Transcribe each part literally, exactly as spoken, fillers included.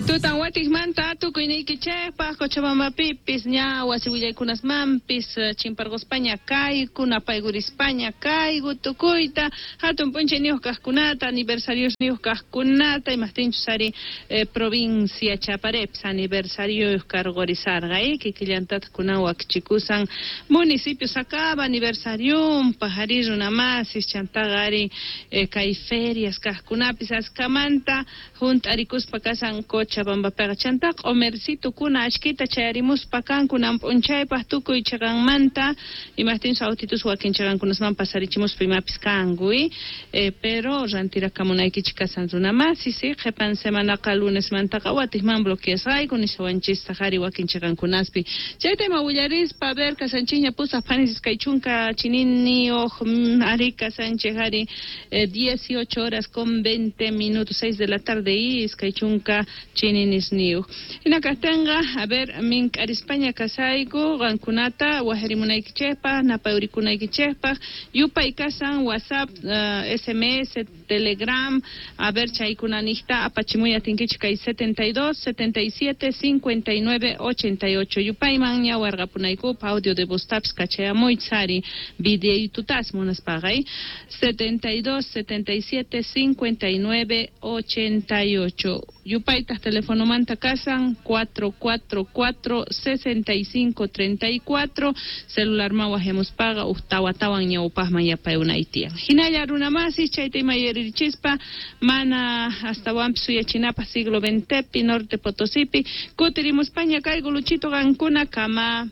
Tutan watik manta tukuyniyki chaypaq Cochabambapipis ña wasiwillaykunas mampis Chimparqa España kayku Napaygur España kayku tukuyta hatun puncha niyuq kaqkunata aniversarios niyuq kaqkunata imastinchu sari eh, provincia Chaparepis aniversario kargorizarqa kikillantata kunan wakchikusan municipio Sacaba aniversario pajarillo namasis chantaqa ari eh, kay ferias kaqkunapis askamanta junta arikuspa kasan Cochabambapiqa chantaq Omercito kuna ashkita chayarimuspa kan kunan p'unchaypaq tukuy chaqanmanta imastinchu autitus wakin chaqankunasman pasarichimuspa imapis kankuy eh, pero rantirakamunaykichik kasan runamasis qhipan semanaqa lunesmantaqa watikman bloqueasqayku nishawanchista qhari wakin chaqankunaspi chaytayman willarispa ver kasanchikña pusaq panis kay chunka chininiyuq ari kasanchik qhari eh, dieciocho horas con veinte minutos seis de la tarde is kay chunka chininis niyuq hinakajtanqa a ver mink ari España kasayku qankunata waharimunaykichaypaq napayurikunaykichaypaq yupay kasan WhatsApp uh, S M S Telegram a ver chaykunanijta apachimuyatinkichik kay setenta y dos setenta y siete cincuenta y nueve ochenta y ocho yupayman ña warqapunaykupa audio de vostaps kachayamuy sari videitutas munaspaqay setenta y dos setenta y siete cincuenta y nueve ochenta y ocho yupaytaq teléfono manta kasan cuatro cuatro cuatro sesenta y cinco treinta y cuatro celular ma wahemuspaqa uhtawatawan ñawpaqman yapayunaytiyan hinalla runamasis chaytaymayarichispa mana hasta wampi suyachinapas siglo veintepi norte Potosipi kutirimuspaña kayku Luchito qankuna kama.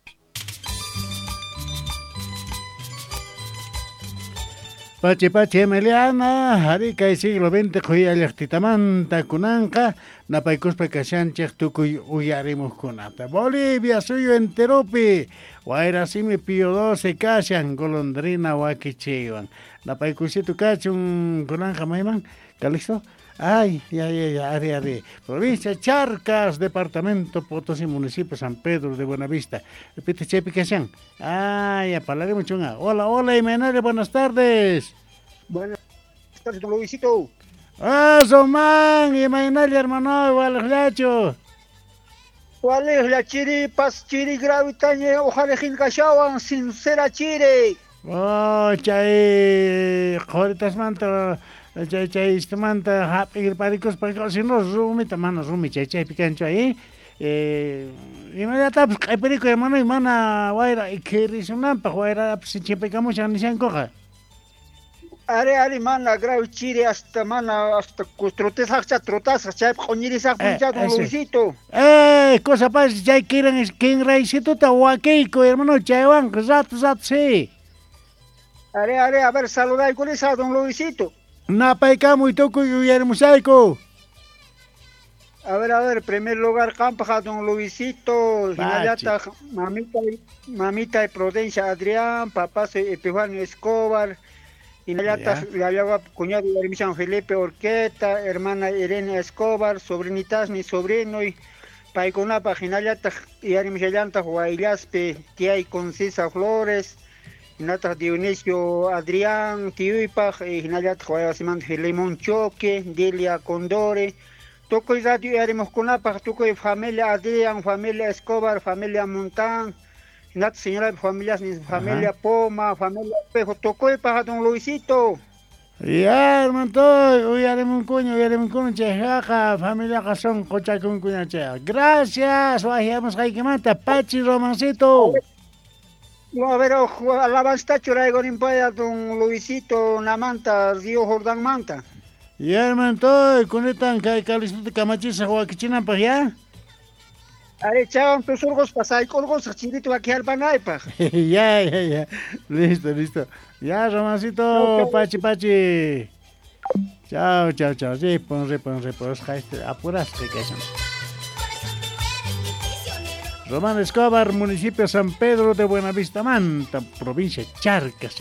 Pachi Pachi Emiliana, harika y siglo veinte quyallaqtitamanta kunanqa napaykuspa kashanchik tukuy uyarimuq kunata. Bolivia suyo enteropi, wayrasimi Pío doce kashan golondrina wakichiywan. Napaykusitu kachun kunanqa mayman, ¿calisto? Ay, ya, ya, ya, ari, ari. Provincia Charcas, departamento Potosí, municipio San Pedro de Buenavista. Repite, chepi, kashan. Ay, ya, palaremos chunga. Hola, hola, Imenare, buenas tardes. Buenas tardes, don Luisito. Ah, Somán, Imenare, hermano, Gualajacho. ¿Cuál es la chiri, pas chiri gravitañe, ojalejin kashawan, sincera chiri? Oh, chay, joritas manta. Chay chay istamanta hap'ir parikos parikos sino rumi tamana rumi chay chay picancho ahí eh inmediatamente q'ipiriku hermano mana wayra ikirisunanpaq wayra sinchipikamushan nishankuqa Are are mana grave chiri hasta mana hasta kustrotes hasta trotas chay q'uñirisaq puncha don Luisito. Eh, cosa pasa chay kiran kin raisito ta wakeiko hermano chaywan rato rato sí. Are are a ver saludar con esa don Luisito. Napaykamuy tukuy uyarimusayku. A ver, a ver, primer lugar, Campaja, don Luisito, Hinayata, mamita, mamita de Prudencia Adrián, papá Epifanio Escobar, Hinayata, la había cuñado de San Felipe Orqueta, hermana Irene Escobar, sobrinitas, mi sobrino, y Paiconapa, Hinayata, y Arimillanta, Huaylaspe, tía y Concisa Flores, Hinata Dionisio Adrián, Tiuipaj, Hinayat Huayasiman Limón Choque, Delia Condore, Tocoy Radio Arimuskunapaj, Tocoy familia Adrián, familia Escobar, familia Montán, Hinat señora familias, familia Poma, familia Espejo, Tocoy Paja don Luisito. Ya, hermano, hoy haremos un cuño, hoy haremos un cuño, chejaja, familia Casón, cocha con cuña cheja. Gracias, vayamos a Ikemata, Pachi Romancito. No, a ver, alabanza churaigo nimpaya don Luisito Namanta, Río Jordán Manta. Ya, hermano, con esta que calisito camachisa huaquichina pa ya. Are chavan tus urgos pasay colgos chirito aquí al banaipa. Ya, ya, ya. Listo, listo. Ya, Romancito, no, Pachi, Pachi. Chao, chao, chao. Sí, pon, repon, repon. Apuras que quesan. Román Escobar, municipio San Pedro de Buenavista Manta, provincia Charcas.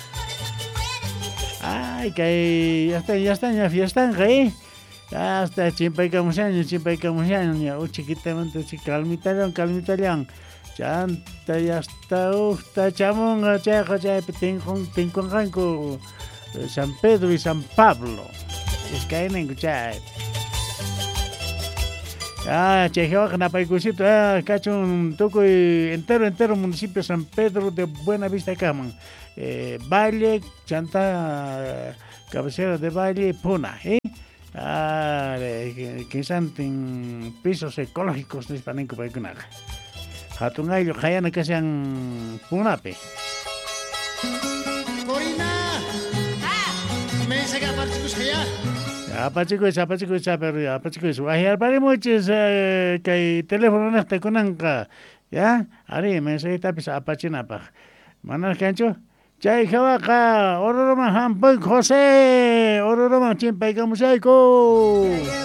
Ay, que ya está, ya está, ya están, ¿eh? Ya está, chimpa y camusaño, chimpa y camusaño, ya, chiquitamente, calmitaleón, calmitaleón. Chanta, ya está, usta, chamonga, chaja, chaja, tincon, tincon, ranco, San Pedro y San Pablo. Es que hay en escuchar. Ah, Chejehuac, Napaicusito, ah, cachun, toco entero, entero, municipio San Pedro de Buenavista, Caman. Eh, Valle, Chanta, cabecera de Valle, Puna, ¿eh? Ah, que, que santen pisos ecológicos de Hispanenco para que nada. Hatungayo, Hayana, que sean Punape. Corina! Ah! Me dice que aparte que ya. Apa chicos, apa chicos, apa apa chicos. Ahí paremos que teléfono nasta kunangka. Ya, ari mensaje tapis apa chinapa. Mana kancho? Chay khawaka, ororoma hampoy José, ororoma chimpay kamusaiko.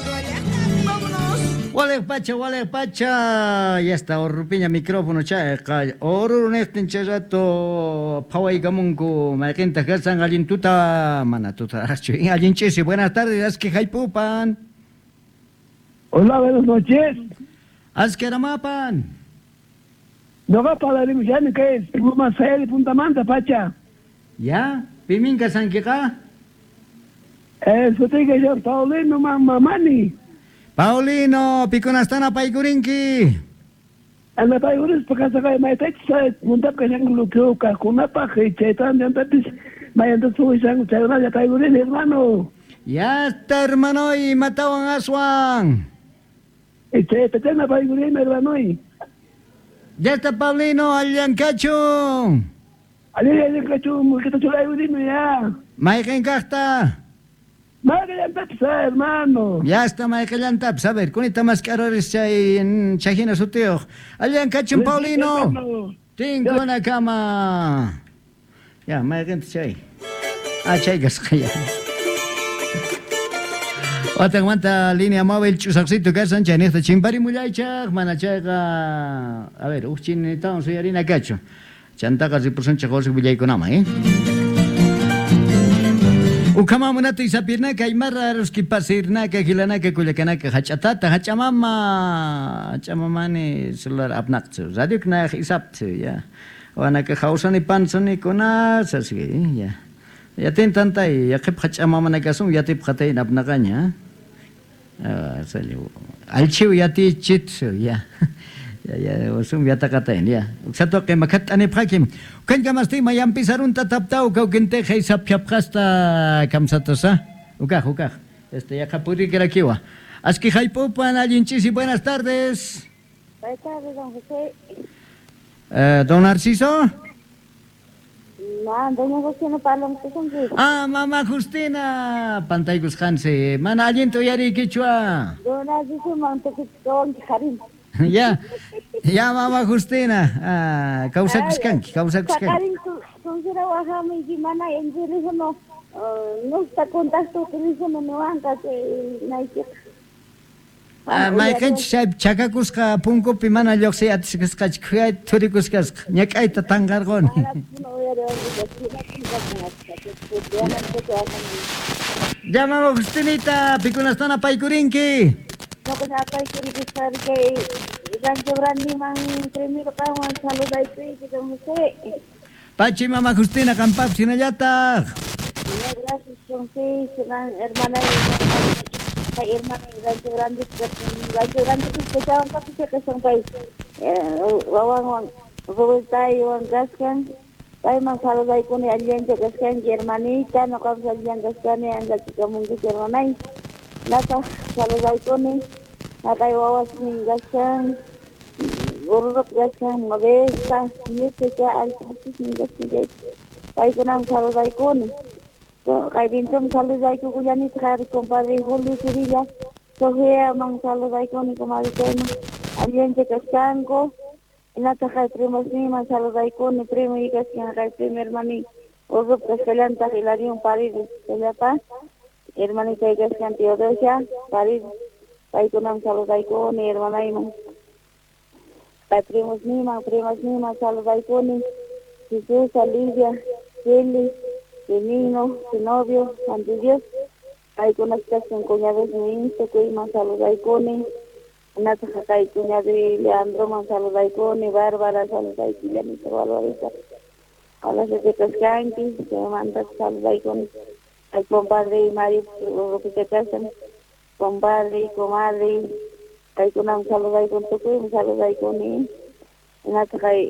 Wale pacha, wale pacha. Ya está, orrupiña micrófono chay. Ororo nestin chayato pawai gamunku. Maquinta gasan alintuta manatuta. Alinchisi, buenas tardes, es que jaipupan. Hola, buenas noches. Es que ramapan. No va para la división que es Puma Sel Punta Manta, pacha. Ya, piminka sanqueca. Eh, su tigre yo Paulino mamani. Paulino, piconastana paigurinki. En la paiguris porque se cae mai tech site, munta que yang lu que ka kuna pa que chetan de antes, mai antes su isang chana ya paiguris hermano. Ya está hermano y matawan aswan. Y che, te tengo paiguris hermano y. Ya está Paulino, aliancacho. Ali ali cachu, que te chula y ya. Maiken casta. Madre ya está hermano. Ya está Michael Taps, a ver, con esta máscara en Chajina su tío. Alian Cachun Paulino. Tengo una cama. Ya, Michael Chay. Ah, Chaygas, ya. Otra aguanta línea móvil, chusaxito, que es ancha en esta chimpari mulaycha, manachaga. A ver, uchin, estamos, soy harina cacho. Chantagas y por son chajos y bulay con ama, ¿eh? Ukama munato isapirna ka imarra ruski pasirna ka hilana ka kulakana ka hachatata hachamama hachamamani celular apnaktu radio kna isaptu ya wana ka hausani pansani kona sasgi ya ya tentantai ya khep hachamama na kasum ya tip khatai napnakanya ah saliu alchiu ya ti chit ya ya ya usum ya takatain ya sato ke makat ane phakim kan kamasti mayam pisarun tataptau kau kente khaisa phapkhasta kamsatosa uka uka este ya kapuri kerakiwa aski haipo panalinchisi buenas tardes. Buenas tardes, don José. Eh, don Narciso. Ma, doña Justina Palom, ¿qué son? Ah, mamá Justina pantay guskanse mana alinto yari kichwa. Don Narciso mante que ton harin. Ya, ya mamá Justina, ah, causa kuskanki, causa kuskanki. Harin son sira wahami gimana enjiri sono no está contacto que sono no anga que naike. Ah, mai kan chaka kuska punko pimana lokse atskska chkhya thori kuskas nyakai ta tangargon. Ya mamá Justinita, pikunastana paikurinki. No kenapa ikut besar ke Rancho Brandi mang premio kawan salut dari itu kita mesti. Pachi mamá Justina kampap sinayata. Ya gracias sonsi senang hermana kay hermana Rancho Brandi Rancho Brandi itu jalan tapi saya sampai wawang wang bawai wang gaskan. Tay mang salut dari kuni alian gaskan Germanita no kam alian gaskan yang gak mungkin Germanai. Nata salut dari kuni Natay wawas mingaskan, urut gaskan, mabesa, nito siya alpasis mingaskan guys. Kaya ko nang saludai ko ni. So, kaya bintom saludai ko ko yan ito kaya kumpare Julio Sirilla. So, kaya mang saludai ko ni kumari ko na. Aliyan siya gaskan ko. Inata kay primos ni mang saludai ko ni primo igaskan kay primer mani. Urut gaskan ta hilari yung pari. Kaya pa, hermanita igaskan Teodosia, pari. Kay ko nang saludai ko ni hermana imo. Kay primos ni, mga primos ni, mga saludai ko ni Jesus, Olivia, Kelly, Benino, su novio, ante Dios. Kay ko nastas ng kunyades ni Insto ko mga saludai ko ni. Nasa kay kunyade Leandro, mga saludai ko ni Barbara, saludai ko ni Sir Valorita. Wala sa Tekas Kanki, sa mantas saludai ko ni. Kay compadre Maris, Rupite Kasan. Compadre, comadre, Kay kunang saluday kun tukoy, saluday kun ni. Ingat kay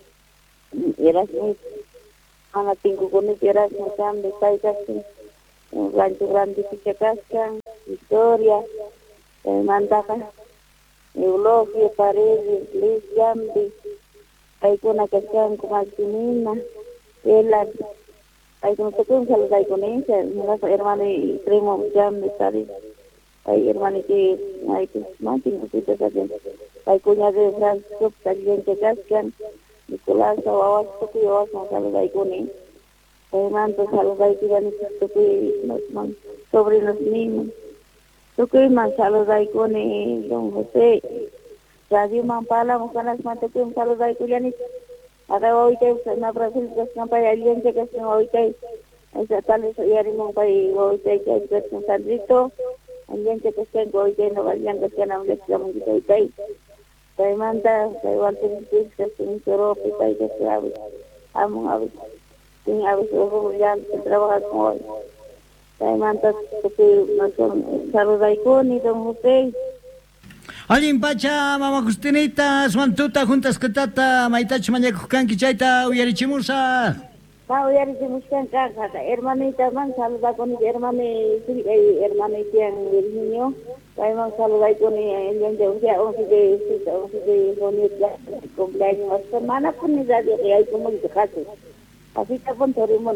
iras ni ana tinggu kun ni iras macam de kay kasi. Rancho grande Pichacasca, Victoria, Mandaka, Eulogia, Paredes, Liz, Yambi, kay kuna kasyan kumasinina, Elan, kay kuna tukong saluday kun ni, mga sa hermano Primo Yambi, Paredes, kay hermano que ay que matin usita saben kay kunya de Francisco también que cascan Nicolás Awas tukoy awas na saluday kun ni kay manto saluday kita ni tukoy man sobrinos niños tukoy man saluday kun ni Don José Radio Mampala mukanas man tukoy saluday ko yan ada hoy kay na Brasil kaskan pa alien que kaskan hoy kay esa tal vez yari mo kay hoy kay kay San Sandrito alguien que esté hoy que no vayan que sean un extremo de ahí ahí manda que igual tiene que ser un solo que hay que sabe amo a ver tiene a ver sobre ya trabaja con hoy ahí manda que no son saludos con y don José Alguien pacha mama Justinita Swantuta juntas que tata maitach mañana kan kichaita uyarichimusa Kau yang dimuskan kakak, hermanita man saluda con hermano, hermanita yang niño, kau man saluda con yang jauh dia orang si si orang si bonit ya, cumpleaños semana pun ni jadi dia itu mau dekat, tapi tak pun terima.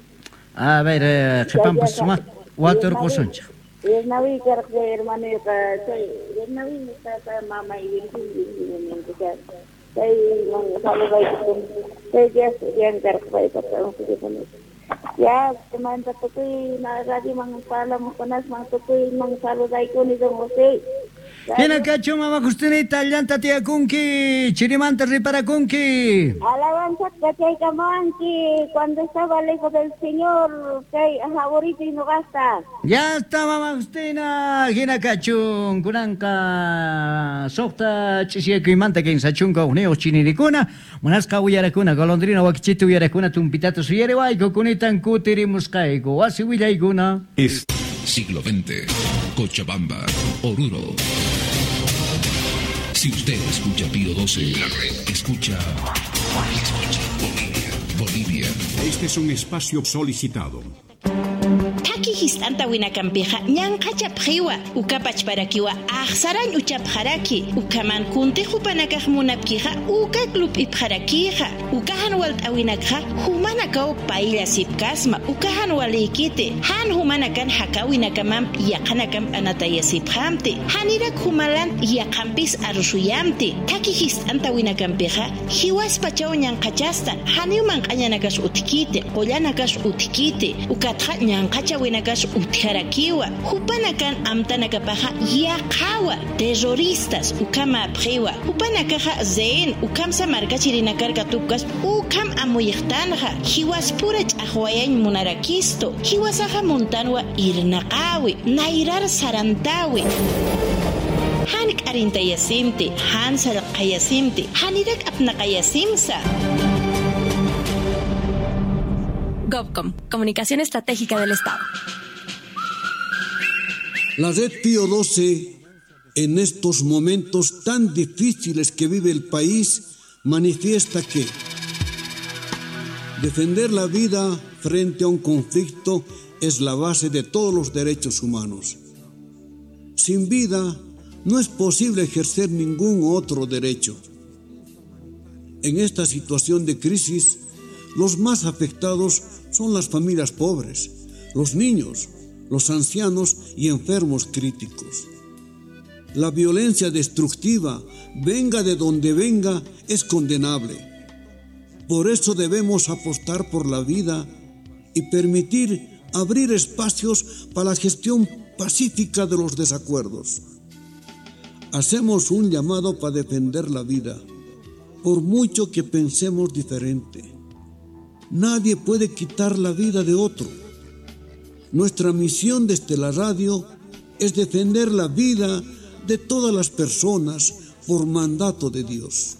A ver, kepan semua, water kosonja. Nawi kerja hermano ka, nawi kita mama ini ini ini kita. Saya saluda con saya dia yang terbaik pada untuk itu. Ya, teman tukoy na radio Mampala mukanas mang tukoy mang saluday ko ni Don Jose. Kina kacho mama Justinita llanta tia kunki, chirimanta ripara kunki. Alabanza kachay kamanki, cuando estaba lejos del Señor, kay favorito y no gasta. Ya está mama Justina, kina kacho kunanka sokta chisia kuimanta kin sachunga uneo chinirikuna, munaska uyarakuna golondrina wakichitu uyarakuna tumpitato suyere waiko kunitan kutiri muskaigo, wasi wilaiguna. Es siglo veinte, Cochabamba, Oruro. Si usted escucha Pío doce, escucha, escucha Bolivia, Bolivia. Este es un espacio solicitado. Taki histanta wina kampeja nyankacha priwa ukapach parakiwa ahsaran uchap haraki ukaman kunte hupanaka munapkija uka club ipharakija ukahan walt awinakha humanaka paila sipkasma ukahan walikite han humanakan hakawina kamam yakanakam anataya siphamte hanirak humalan yakampis arushuyamte taki histanta wina kampeja hiwas pachaw nyankachasta haniuman qanyanakas utkite qollanakas utkite ukatha nyankacha winakas utharakiwa hupanakan amtanakapaja yaqawa terroristas ukama priwa hupanakaja zen ukamsa markachirinakarka tupkas ukam amuyqtanja hiwas purach ahwayan munarakisto hiwasaja montanwa irnaqawi nairar sarantawi han karintayasimte han salqayasimte hanirak apnaqayasimsa. GovCom, Comunicación Estratégica del Estado. La red Pío doce, en estos momentos tan difíciles que vive el país, manifiesta que defender la vida frente a un conflicto es la base de todos los derechos humanos. Sin vida no es posible ejercer ningún otro derecho. En esta situación de crisis, los más afectados son las familias pobres, los niños, los ancianos y enfermos críticos. La violencia destructiva, venga de donde venga, es condenable. Por eso debemos apostar por la vida y permitir abrir espacios para la gestión pacífica de los desacuerdos. Hacemos un llamado para defender la vida, por mucho que pensemos diferente. Nadie puede quitar la vida de otro. Nuestra misión desde la radio es defender la vida de todas las personas por mandato de Dios.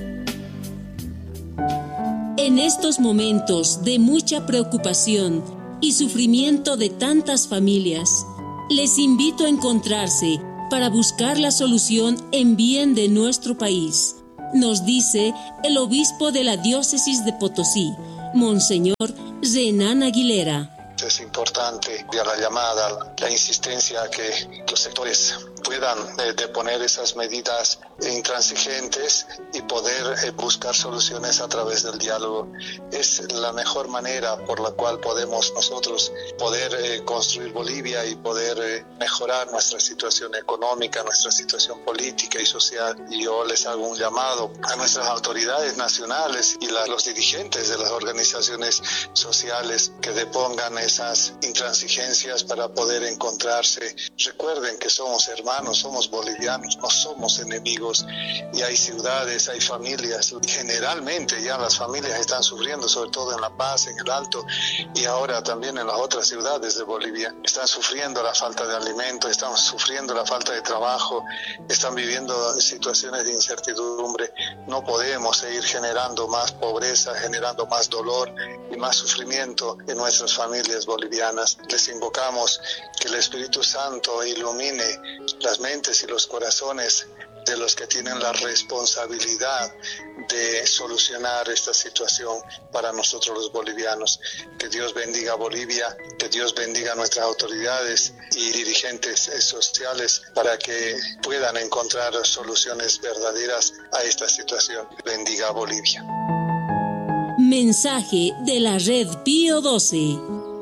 En estos momentos de mucha preocupación, y sufrimiento de tantas familias. Les invito a encontrarse para buscar la solución en bien de nuestro país, nos dice el obispo de la diócesis de Potosí, Monseñor Renan Aguilera. Es importante enviar la llamada, la insistencia a que los sectores puedan eh, deponer esas medidas intransigentes y poder eh, buscar soluciones a través del diálogo. Es la mejor manera por la cual podemos nosotros poder eh, construir Bolivia y poder eh, mejorar nuestra situación económica, nuestra situación política y social. Y yo les hago un llamado a nuestras autoridades nacionales y a los dirigentes de las organizaciones sociales que depongan esas intransigencias para poder encontrarse. Recuerden que somos hermanos, somos bolivianos, no somos enemigos, y hay ciudades, hay familias, generalmente ya las familias están sufriendo, sobre todo en La Paz, en el Alto, y ahora también en las otras ciudades de Bolivia. Están sufriendo la falta de alimento, están sufriendo la falta de trabajo, están viviendo situaciones de incertidumbre. No podemos seguir generando más pobreza, generando más dolor y más sufrimiento en nuestras familias bolivianas. Les invocamos que el Espíritu Santo ilumine las mentes y los corazones de los que tienen la responsabilidad de solucionar esta situación para nosotros los bolivianos. Que Dios bendiga a Bolivia, que Dios bendiga a nuestras autoridades y dirigentes sociales para que puedan encontrar soluciones verdaderas a esta situación. Bendiga a Bolivia. Mensaje de la Red Pío doce.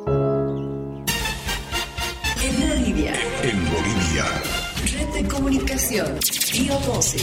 En Bolivia. En Bolivia. Red de comunicación Pío doce.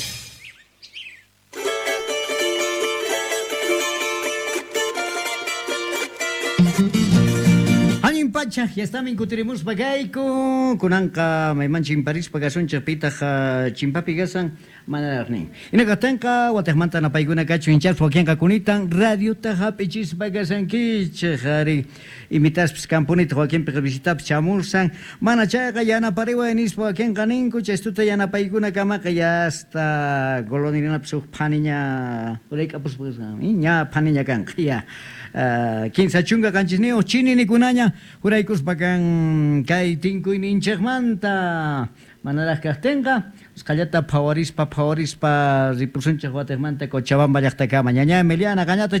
Añin pacha, ya está min kutirimus bagayko, kunanka may manchin Paris pagasun chapita ha chimpapi gasan manarni. Inagatanka watahmanta na paiguna kachu hinchas wakianka kunitan radio taha pichis bagasan kich hari imitas piskampunit wakian pekabisitab chamursan mana chaga yana parewa enis wakian kaninku chestuta yana paiguna kama kaya hasta golonirina psuk paninya ureka pus pagasan nya paninya kan kaya kinsa chunga kanchisni o chini ni kunanya uraikus bakan kai tinku ininchegmanta manaraj kastenga Skallata favorispa favorispa ripursunchaq watermanta Cochabamba llaqtaka mañana Emiliana kañata